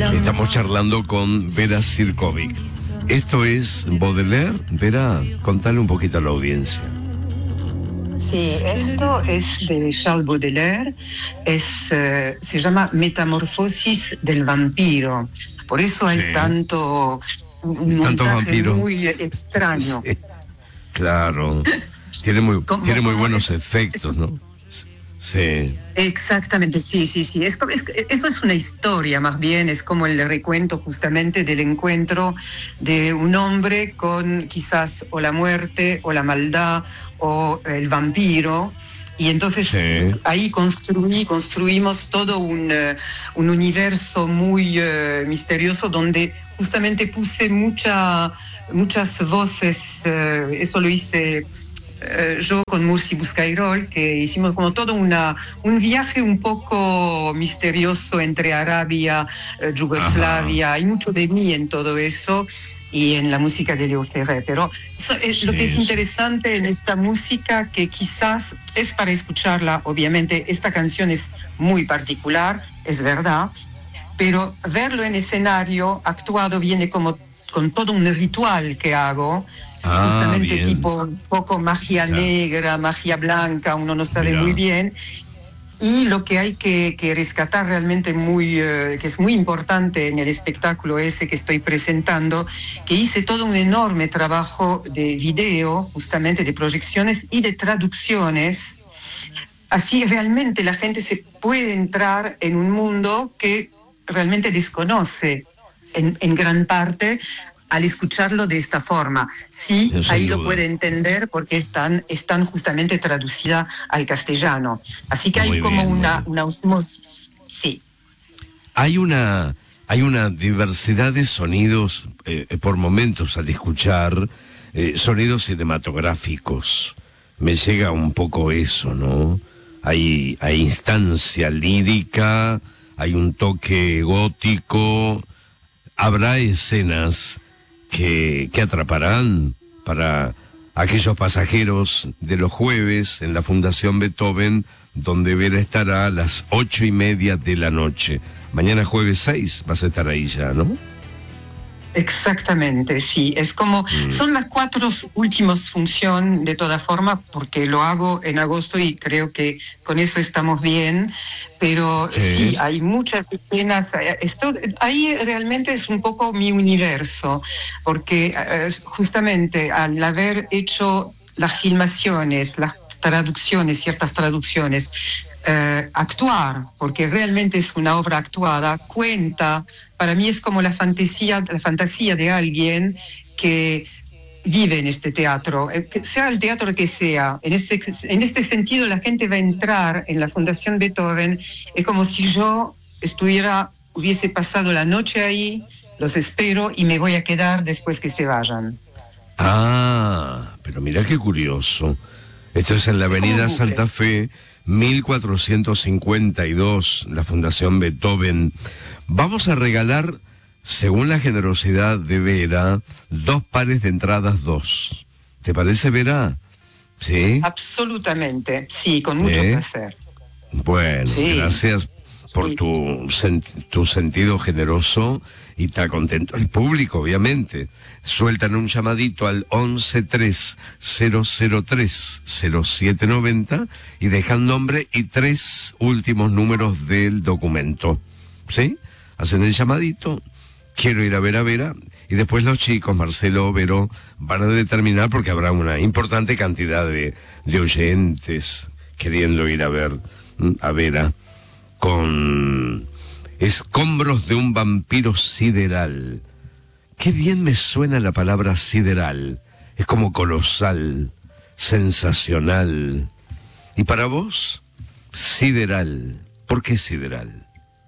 Estamos charlando con Vera Sirkovic. Esto es Baudelaire. Vera, contale un poquito a la audiencia. Sí, esto es de Charles Baudelaire, se llama Metamorfosis del vampiro. Por eso hay tanto un montaje vampiros muy extraño. Sí, claro, tiene muy buenos efectos, ¿no? Sí. Exactamente, sí. Eso es una historia más bien, es como el recuento justamente del encuentro de un hombre con quizás o la muerte o la maldad o el vampiro. Y entonces ahí construimos todo un universo muy misterioso donde justamente puse muchas voces, eso lo hice yo con Mursi Buscairol, que hicimos como todo un viaje un poco misterioso entre Arabia, Yugoslavia. Hay mucho de mí en todo eso y en la música de Léo Ferré, pero lo que es interesante en esta música, que quizás es para escucharla, obviamente esta canción es muy particular, es verdad, pero verlo en escenario actuado viene como con todo un ritual que hago, justamente bien. tipo un poco magia negra, magia blanca, uno no sabe muy bien. Y lo que hay que rescatar realmente que es muy importante en el espectáculo ese que estoy presentando, que hice todo un enorme trabajo de video, justamente de proyecciones y de traducciones. Así realmente la gente se puede entrar en un mundo que realmente desconoce en gran parte al escucharlo de esta forma. Sí, ahí lo puede entender porque están justamente traducida al castellano. Así que hay como una osmosis. Sí. Hay una diversidad de sonidos por momentos al escuchar sonidos cinematográficos. Me llega un poco eso, ¿no? Hay instancia lírica, hay un toque gótico. Habrá escenas que atraparán para aquellos pasajeros de los jueves en la Fundación Beethoven, donde Vera estará a las 8:30 de la noche. Mañana jueves 6 vas a estar ahí ya, ¿no? Exactamente, sí. Es como, son las 4 últimas funciones de toda forma, porque lo hago en agosto y creo que con eso estamos bien, pero sí hay muchas escenas. Ahí realmente es un poco mi universo, porque justamente al haber hecho las filmaciones, las traducciones, ciertas traducciones, actuar, porque realmente es una obra actuada, cuenta, para mí es como la fantasía de alguien que vive en este teatro, que sea el teatro que sea. En este sentido, la gente va a entrar en la Fundación Beethoven, es como si yo hubiese pasado la noche ahí, los espero y me voy a quedar después que se vayan. Pero mira qué curioso. Esto es en la Avenida Santa Fe, 1452, la Fundación Beethoven. Vamos a regalar, según la generosidad de Vera, 2 pares de entradas, 2. ¿Te parece, Vera? ¿Sí? Absolutamente, sí, con mucho placer. Bueno, gracias por tu sentido generoso, y está contento el público, obviamente. Sueltan un llamadito al 1130030790 y dejan nombre y 3 últimos números del documento. ¿Sí? Hacen el llamadito, quiero ir a ver a Vera, y después los chicos, Marcelo, Vero, van a determinar, porque habrá una importante cantidad de oyentes queriendo ir a ver a Vera, con Escombros de un vampiro sideral. Qué bien me suena la palabra sideral. Es como colosal, sensacional. ¿Y para vos? Sideral. ¿Por qué sideral?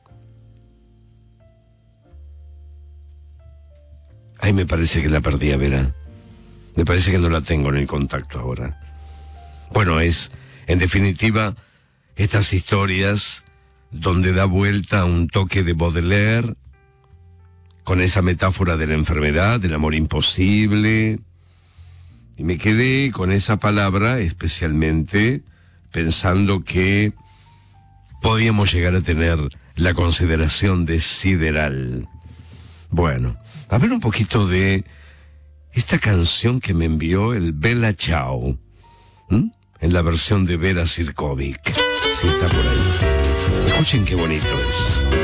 Ay, me parece que la perdí a Vera. Me parece que no la tengo en el contacto ahora. Bueno, es, en definitiva, estas historias donde da vuelta un toque de Baudelaire, con esa metáfora de la enfermedad, del amor imposible. Y me quedé con esa palabra especialmente pensando que podíamos llegar a tener la consideración de sideral. Bueno, a ver un poquito de esta canción que me envió el Bella Ciao, en la versión de Vera Sirkovic. Sí, está por ahí. Escuchen qué bonito es.